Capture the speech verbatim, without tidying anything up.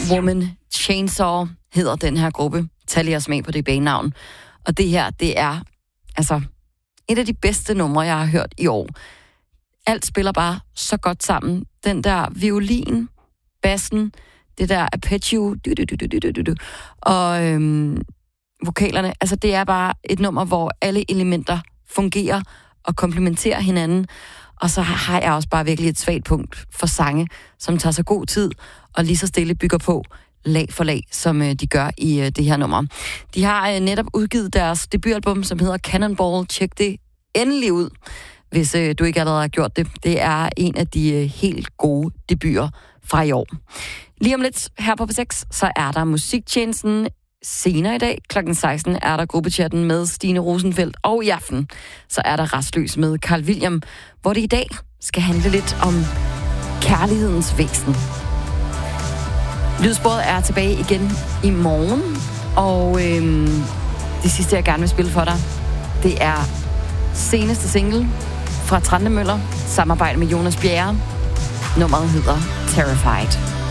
Woman Chainsaw hedder den her gruppe. Tag lige os med på det banenavn. Og det her, det er altså et af de bedste numre, jeg har hørt i år. Alt spiller bare så godt sammen. Den der violin, bassen, det der arpeggio, du, du, du, du, du, du, og øhm, vokalerne. Altså, det er bare et nummer, hvor alle elementer fungerer og komplementerer hinanden. Og så har jeg også bare virkelig et svagt punkt for sange, som tager sig god tid og lige så stille bygger på lag for lag, som øh, de gør i øh, det her nummer. De har øh, netop udgivet deres debutalbum, som hedder Cannonball. Tjek det endelig ud, hvis øh, du ikke allerede har gjort det. Det er en af de øh, helt gode debuter fra i år. Lige om lidt her på P seks, så er der Musiktjenesten. Senere i dag, klokken seksten, er der gruppechatten med Stine Rosenfeldt, og i aften, så er der Rastløs med Carl William, hvor det i dag skal handle lidt om kærlighedens væsen. Lydsporet er tilbage igen i morgen, og øhm, det sidste, jeg gerne vil spille for dig, det er seneste single fra Trane Møller, samarbejde med Jonas Bjerre. Nummeret hedder Terrified.